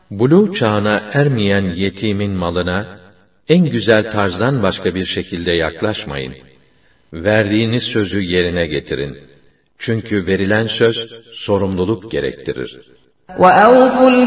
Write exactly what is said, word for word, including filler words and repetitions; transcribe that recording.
Buluğ çağına ermeyen yetimin malına, en güzel tarzdan başka bir şekilde yaklaşmayın. Verdiğiniz sözü yerine getirin. Çünkü verilen söz, sorumluluk gerektirir. وَأَوْفُوا